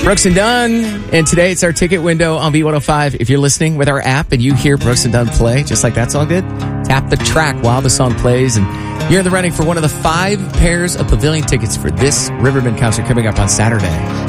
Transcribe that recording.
Brooks and Dunn, and today it's our ticket window on B105. If you're listening with our app and you hear Brooks and Dunn play, just like that's all good, tap the track while the song plays, and you're in the running for one of the 5 pairs of pavilion tickets for this Riverbend concert coming up on Saturday.